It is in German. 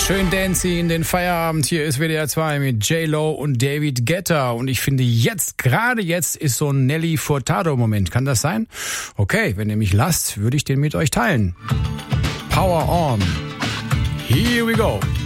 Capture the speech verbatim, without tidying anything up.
Schön dancy in den Feierabend. Hier ist W D R zwei mit J-Lo und David Guetta. Und ich finde jetzt, gerade jetzt, ist so ein Nelly Furtado-Moment. Kann das sein? Okay, wenn ihr mich lasst, würde ich den mit euch teilen. Power on. Here we go.